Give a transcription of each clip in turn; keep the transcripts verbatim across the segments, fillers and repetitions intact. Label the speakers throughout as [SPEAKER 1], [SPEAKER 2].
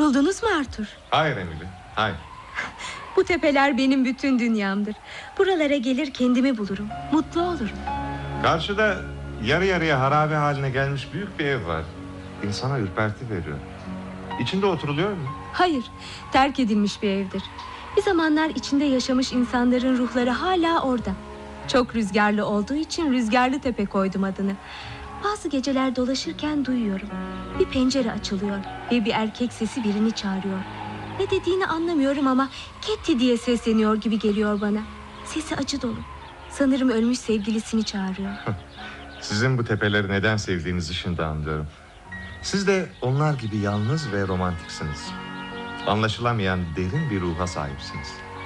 [SPEAKER 1] Yoruldunuz mu Arthur?
[SPEAKER 2] Hayır Emily, hayır.
[SPEAKER 1] Bu tepeler benim bütün dünyamdır. Buralara gelir kendimi bulurum, mutlu olurum.
[SPEAKER 2] Karşıda yarı yarıya harabe haline gelmiş büyük bir ev var. İnsana ürperti veriyor. İçinde oturuluyor mu?
[SPEAKER 1] Hayır, terk edilmiş bir evdir. Bir zamanlar içinde yaşamış insanların ruhları hala orada. Çok rüzgarlı olduğu için Rüzgarlı Tepe koydum adını. Bazı geceler dolaşırken duyuyorum. Bir pencere açılıyor ve bir erkek sesi birini çağırıyor. Ne dediğini anlamıyorum ama Ketty diye sesleniyor gibi geliyor bana. Sesi acı dolu. Sanırım ölmüş sevgilisini çağırıyor.
[SPEAKER 2] Sizin bu tepeleri neden sevdiğinizi şimdi anlıyorum. Siz de onlar gibi yalnız ve romantiksiniz. Anlaşılamayan derin bir ruha sahipsiniz.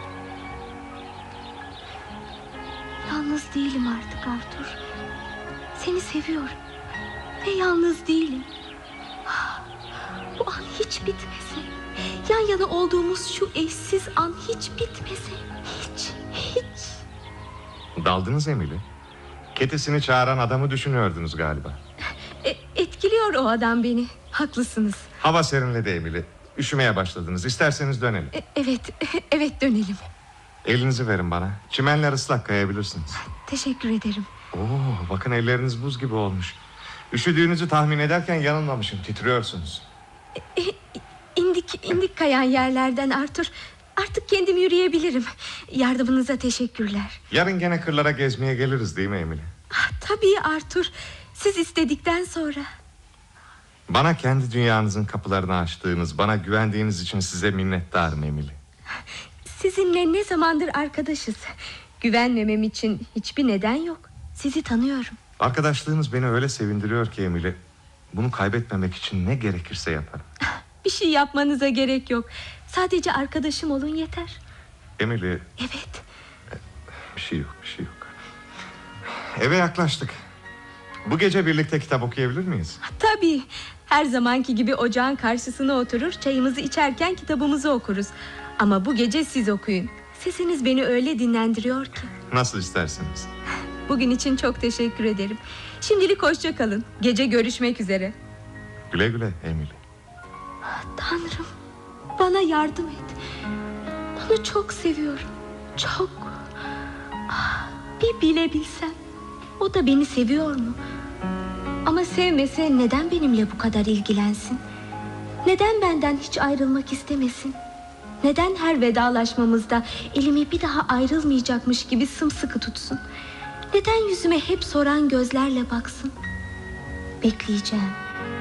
[SPEAKER 1] Yalnız değilim artık Arthur. Seni seviyorum ve yalnız değilim. Bu an hiç bitmese, yan yana olduğumuz şu eşsiz an hiç bitmese. Hiç, hiç.
[SPEAKER 2] Daldınız Emily. Ketty'sini çağıran adamı düşünüyordunuz galiba.
[SPEAKER 1] E, etkiliyor o adam beni. Haklısınız.
[SPEAKER 2] Hava serinledi Emily. Üşümeye başladınız. İsterseniz dönelim.
[SPEAKER 1] E, evet, evet dönelim.
[SPEAKER 2] Elinizi verin bana. Çimenler ıslak, kayabilirsiniz.
[SPEAKER 1] Teşekkür ederim.
[SPEAKER 2] Oo, bakın elleriniz buz gibi olmuş. Üşüdüğünüzü tahmin ederken yanılmamışım. Titriyorsunuz.
[SPEAKER 1] E, indik, indik kayan yerlerden Arthur. Artık kendim yürüyebilirim. Yardımınıza teşekkürler.
[SPEAKER 2] Yarın gene kırlara gezmeye geliriz değil mi Emily?
[SPEAKER 1] Ah, tabii Arthur. Siz istedikten sonra.
[SPEAKER 2] Bana kendi dünyanızın kapılarını açtığınız, bana güvendiğiniz için size minnettarım Emily.
[SPEAKER 1] Sizinle ne zamandır arkadaşız. Güvenmemem için hiçbir neden yok. Sizi tanıyorum.
[SPEAKER 2] Arkadaşlığınız beni öyle sevindiriyor ki Emily. Bunu kaybetmemek için ne gerekirse yaparım.
[SPEAKER 1] Bir şey yapmanıza gerek yok. Sadece arkadaşım olun yeter.
[SPEAKER 2] Emily.
[SPEAKER 1] Evet.
[SPEAKER 2] Bir şey yok, bir şey yok. Eve yaklaştık. Bu gece birlikte kitap okuyabilir miyiz?
[SPEAKER 1] Tabii. Her zamanki gibi ocağın karşısına oturur, çayımızı içerken kitabımızı okuruz. Ama bu gece siz okuyun. Sesiniz beni öyle dinlendiriyor ki.
[SPEAKER 2] Nasıl isterseniz.
[SPEAKER 1] Bugün için çok teşekkür ederim. Şimdilik hoşça kalın. Gece görüşmek üzere.
[SPEAKER 2] Güle güle Emily.
[SPEAKER 1] Tanrım, bana yardım et. Onu çok seviyorum. Çok. Ah, bir bilebilsem. O da beni seviyor mu? Ama sevmese neden benimle bu kadar ilgilensin? Neden benden hiç ayrılmak istemesin? Neden her vedalaşmamızda elimi bir daha ayrılmayacakmış gibi sımsıkı tutsun? Neden yüzüme hep soran gözlerle baksın? Bekleyeceğim.